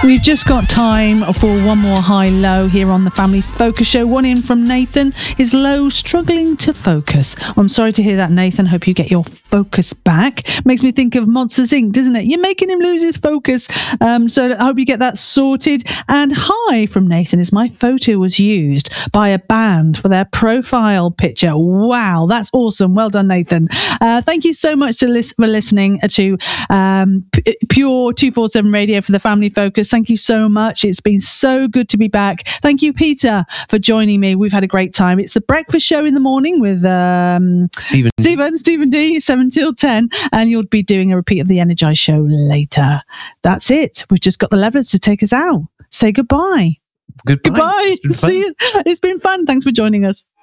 We've just got time for one more high-low here on the Family Focus Show. One in from Nathan. Is low struggling to focus? I'm sorry to hear that, Nathan. Hope you get your focus back. Makes me think of Monsters Inc., doesn't it? You're making him lose his focus. So I hope you get that sorted. And hi from Nathan is my photo was used by a band for their profile picture. Wow, that's awesome. Well done, Nathan. Thank you so much for listening to Pure 247 Radio for the Family Focus. Thank you so much. It's been so good to be back. Thank you, Peter, for joining me. We've had a great time. It's the breakfast show in the morning with Stephen D, 7 till 10, and you'll be doing a repeat of the Energize show later. That's it. We've just got the levers to take us out. Say goodbye. Goodbye. See you. It's been fun. Thanks for joining us.